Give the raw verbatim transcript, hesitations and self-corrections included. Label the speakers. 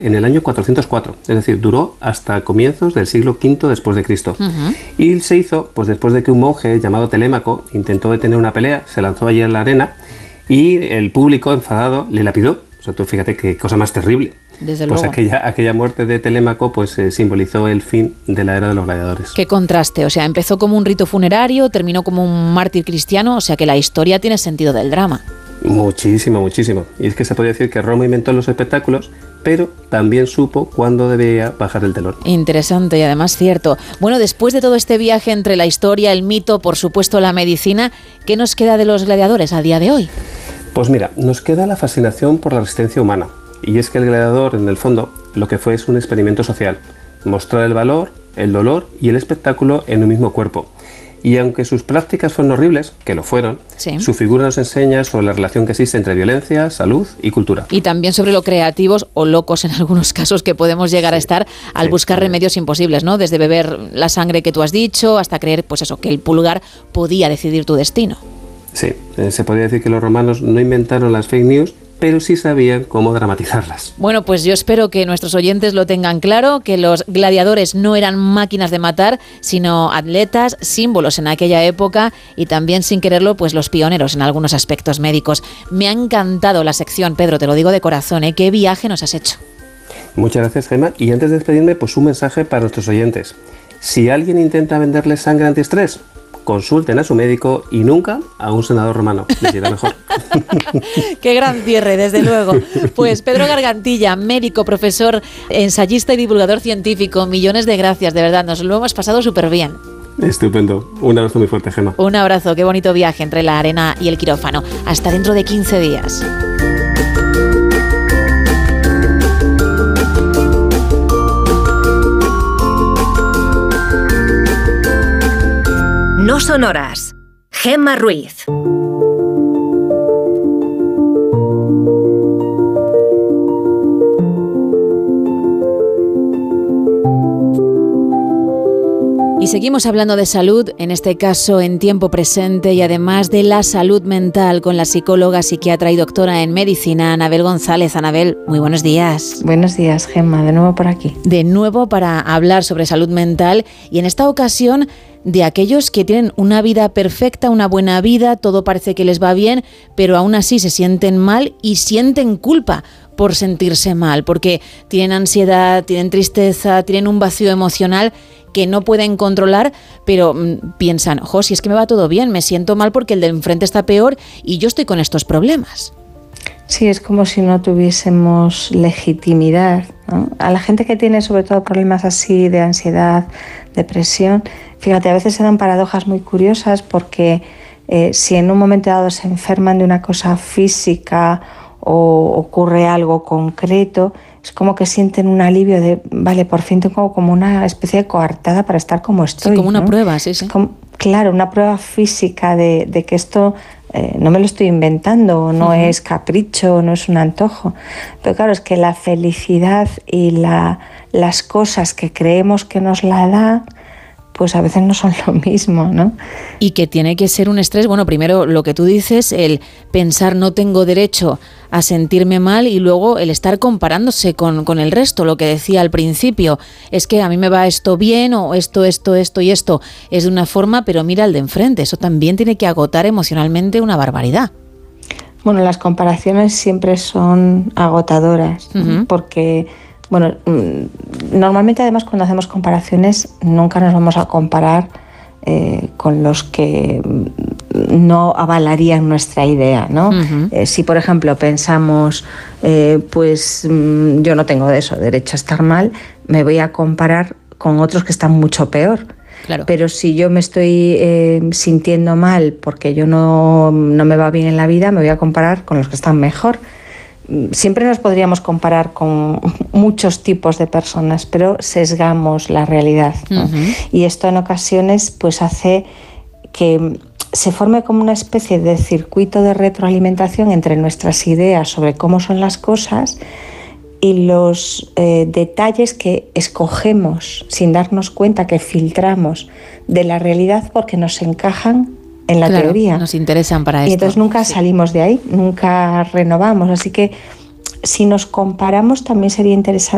Speaker 1: en el año cuatrocientos cuatro, es decir, duró hasta comienzos del siglo quinto después de Cristo. Uh-huh. Y se hizo pues después de que un monje llamado Telémaco intentó detener una pelea, se lanzó allí en la arena y el público enfadado le lapidó. O sea, tú fíjate qué cosa más terrible.
Speaker 2: Desde
Speaker 1: pues
Speaker 2: luego.
Speaker 1: aquella, aquella muerte de Telémaco pues eh, simbolizó el fin de la era de los gladiadores.
Speaker 2: Qué contraste, o sea, empezó como un rito funerario, terminó como un mártir cristiano, o sea que la historia tiene sentido del drama.
Speaker 1: Muchísimo, muchísimo. Y es que se podría decir que Roma inventó los espectáculos, pero también supo cuándo debía bajar el telón.
Speaker 2: Interesante y además cierto. Bueno, después de todo este viaje entre la historia, el mito, por supuesto la medicina, ¿qué nos queda de los gladiadores a día de hoy?
Speaker 1: Pues mira, nos queda la fascinación por la resistencia humana. Y es que el gladiador, en el fondo, lo que fue es un experimento social. Mostrar el valor, el dolor y el espectáculo en un mismo cuerpo. Y aunque sus prácticas fueron horribles, que lo fueron, sí. Su figura nos enseña sobre la relación que existe entre violencia, salud y cultura.
Speaker 2: Y también sobre lo creativos o locos en algunos casos que podemos llegar sí. a estar al sí, buscar sí. remedios imposibles, ¿no? Desde beber la sangre que tú has dicho hasta creer, pues eso, que el pulgar podía decidir tu destino.
Speaker 1: Sí, eh, se podría decir que los romanos no inventaron las fake news, pero sí sabían cómo dramatizarlas.
Speaker 2: Bueno, pues yo espero que nuestros oyentes lo tengan claro, que los gladiadores no eran máquinas de matar, sino atletas, símbolos en aquella época y también, sin quererlo, pues los pioneros en algunos aspectos médicos. Me ha encantado la sección, Pedro, te lo digo de corazón, ¿eh? ¿Qué viaje nos has hecho?
Speaker 1: Muchas gracias, Gemma. Y antes de despedirme, pues un mensaje para nuestros oyentes. Si alguien intenta venderles sangre antiestrés, consulten a su médico y nunca a un senador romano. Les irá mejor.
Speaker 2: Qué gran cierre, desde luego. Pues Pedro Gargantilla, médico, profesor, ensayista y divulgador científico, millones de gracias, de verdad, nos lo hemos pasado súper bien.
Speaker 1: Estupendo. Un abrazo muy fuerte, Gemma.
Speaker 2: Un abrazo, qué bonito viaje entre la arena y el quirófano. Hasta dentro de quince días.
Speaker 3: No son horas. Gemma Ruiz.
Speaker 2: Y seguimos hablando de salud, en este caso en tiempo presente y además de la salud mental con la psicóloga, psiquiatra y doctora en medicina, Anabel González. Anabel, muy buenos días.
Speaker 4: Buenos días, Gemma, de nuevo por aquí.
Speaker 2: De nuevo para hablar sobre salud mental y en esta ocasión de aquellos que tienen una vida perfecta, una buena vida, todo parece que les va bien, pero aún así se sienten mal y sienten culpa por sentirse mal, porque tienen ansiedad, tienen tristeza, tienen un vacío emocional que no pueden controlar, pero mmm, piensan, jo, si es que me va todo bien, me siento mal porque el de enfrente está peor y yo estoy con estos problemas.
Speaker 4: Sí, es como si no tuviésemos legitimidad, ¿no? A la gente que tiene sobre todo problemas así de ansiedad, depresión, fíjate, a veces se dan paradojas muy curiosas porque eh, si en un momento dado se enferman de una cosa física o ocurre algo concreto, es como que sienten un alivio de, vale, por fin tengo como una especie de coartada para estar como estoy.
Speaker 2: Sí, como una
Speaker 4: ¿no?
Speaker 2: prueba, sí, sí.
Speaker 4: Como, claro, una prueba física de, de que esto eh, no me lo estoy inventando, no uh-huh. es capricho, no es un antojo. Pero claro, es que la felicidad y la, las cosas que creemos que nos la da, pues a veces no son lo mismo, ¿no?
Speaker 2: Y que tiene que ser un estrés, bueno, primero lo que tú dices, el pensar no tengo derecho a sentirme mal y luego el estar comparándose con, con el resto, lo que decía al principio, es que a mí me va esto bien o esto, esto, esto y esto es de una forma, pero mira al de enfrente, eso también tiene que agotar emocionalmente una barbaridad.
Speaker 4: Bueno, las comparaciones siempre son agotadoras, uh-huh. porque... Bueno, normalmente además cuando hacemos comparaciones nunca nos vamos a comparar eh, con los que no avalarían nuestra idea, ¿no? Uh-huh. Eh, si por ejemplo pensamos, eh, pues yo no tengo de eso, derecho a estar mal, me voy a comparar con otros que están mucho peor.
Speaker 2: Claro.
Speaker 4: Pero si yo me estoy eh, sintiendo mal porque yo no, no me va bien en la vida, me voy a comparar con los que están mejor. Siempre nos podríamos comparar con muchos tipos de personas, pero sesgamos la realidad, ¿no? Uh-huh. Y esto en ocasiones pues hace que se forme como una especie de circuito de retroalimentación entre nuestras ideas sobre cómo son las cosas y los eh, detalles que escogemos sin darnos cuenta, que filtramos de la realidad porque nos encajan en la
Speaker 2: claro,
Speaker 4: teoría.
Speaker 2: Nos interesan para esto.
Speaker 4: Y entonces nunca
Speaker 2: sí.
Speaker 4: salimos de ahí, nunca renovamos. Así que si nos comparamos también sería interesante